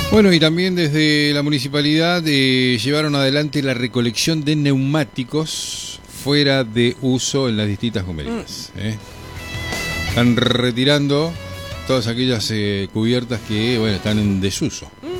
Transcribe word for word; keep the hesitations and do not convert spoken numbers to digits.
Bueno, y también desde la municipalidad eh, llevaron adelante la recolección de neumáticos fuera de uso en las distintas comerías. ¿eh? Están retirando todas aquellas eh, cubiertas que bueno, están en desuso.